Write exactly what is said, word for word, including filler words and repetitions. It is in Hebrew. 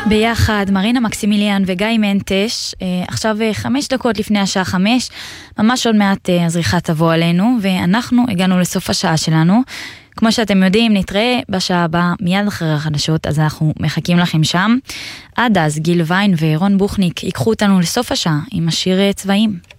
ביחד, מרינה מקסימיליאן וגיא מנטש, עכשיו חמש דקות לפני השעה חמש, ממש עוד מעט הזריחה תבוא עלינו, ואנחנו הגענו לסוף השעה שלנו. כמו שאתם יודעים, נתראה בשעה הבאה מיד אחרי החדשות, אז אנחנו מחכים לכם שם. עד אז גיל ויין ורון בוכניק ייקחו אותנו לסוף השעה עם השיר צבעים.